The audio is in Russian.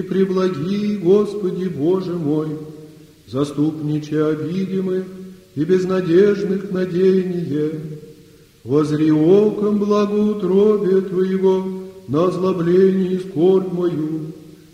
Преблаги, Господи Боже мой, заступниче обидимых и безнадежных надеяние, возри оком благоутробия Твоего на озлоблении скорбь мою,